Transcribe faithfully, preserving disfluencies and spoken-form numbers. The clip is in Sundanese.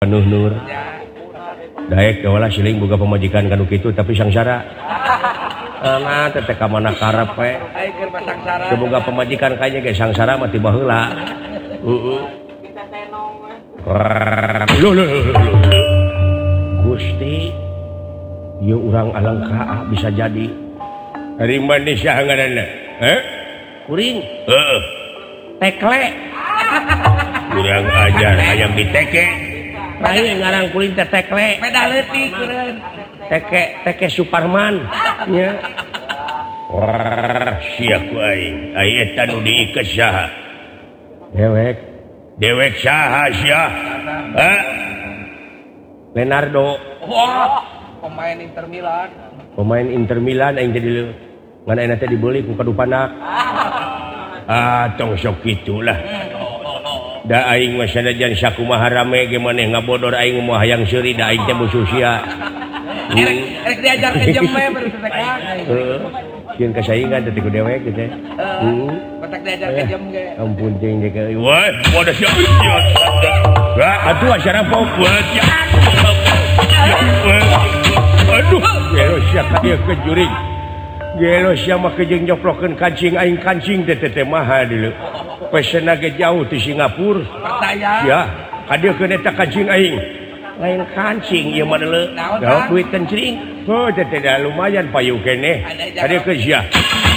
penuh nur daek wala siling boga pemajikan kanu kitu tapi sangsara ana teh teh ka mana karep we teu boga pemajikan kayaknya ge sangsara mah ti baheula heeh loh loh Gusti ieu urang alangka bisa jadi dari Indonesia ngaranna heh kuring heeh tekle urang ajar ayam diteke lain ngarang kuring teh tekle beda leutik keureun teke teke Suparman nya wah sia ku aing ai eta nu diikeun saha dewek dewek saha sia ha Leonardo wah pemain Inter Milan pemain Inter Milan aing teh di ngan ayeuna teh dibeli ku kadupanak ah tong sok kitulah da aing mah sanajan sakumaha rame ge maneh ngabodor aing moal hayang seuri da aing teh musuh sia erek erek diajar ke jem we baru teh ka heeh sieun kasaingan teh ku dewek teh heeh batak diajar ke jem ge ampun jeung ge wah bodas sia wah atuh acara pokok ya aduh gelo sia ka dieu ke juring gelo sia mah kejeung nyoplokeun kancing aing kancing teh teh maha dieu pesena ge jauh di Singapura percaya ya hadir ke eta kancing aing lain kancing ieu mah deuleu daun duit kencing oh teh teh lumayan payu keneh hadir ke sia